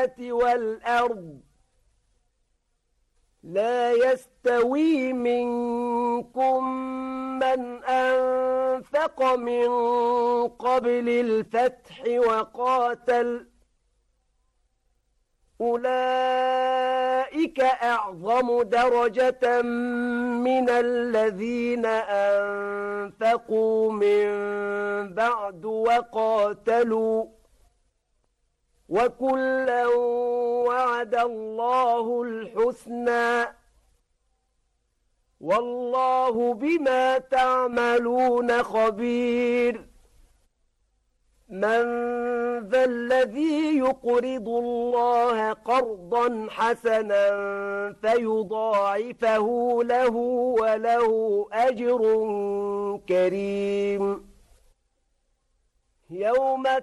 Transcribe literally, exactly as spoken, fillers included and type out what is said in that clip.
السماوات والأرض لا يستوي منكم من أنفق من قبل الفتح وقاتل أولئك أعظم درجة من الذين أنفقوا من بعد وقاتلوا وكلا وعد الله الحسنى والله بما تعملون خبير من ذا الذي يقرض الله قرضا حسنا فيضاعفه له وله أجر كريم يوم